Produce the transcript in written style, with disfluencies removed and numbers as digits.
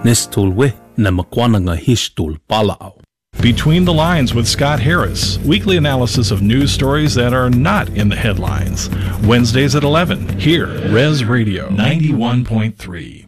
Nestulwe na makwananga histul palao. Between the Lines with Scott Harris, weekly analysis of news stories that are not in the headlines. Wednesdays at 11, here, Res Radio 91.3.